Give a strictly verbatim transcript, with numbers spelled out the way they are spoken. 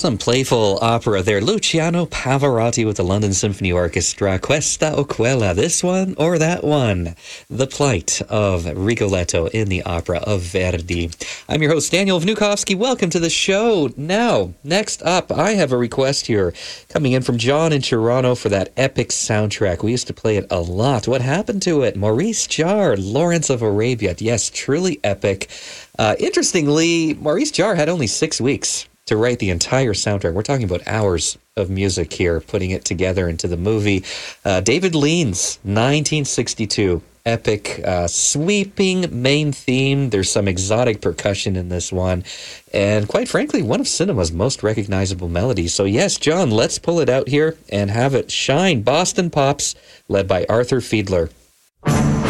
Some playful opera there. Luciano Pavarotti with the London Symphony Orchestra. Questa o quella, this one or that one. The plight of Rigoletto in the opera of Verdi. I'm your host, Daniel Vnukovsky. Welcome to the show. Now, next up, I have a request here coming in from John in Toronto for that epic soundtrack. We used to play it a lot. What happened to it? Maurice Jarre, Lawrence of Arabia. Yes, truly epic. Uh, interestingly, Maurice Jarre had only six weeks to write the entire soundtrack. We're talking about hours of music here, putting it together into the movie. Uh, David Lean's nineteen sixty-two epic, uh, sweeping main theme. There's some exotic percussion in this one. And quite frankly, one of cinema's most recognizable melodies. So yes, John, let's pull it out here and have it shine. Boston Pops, led by Arthur Fiedler.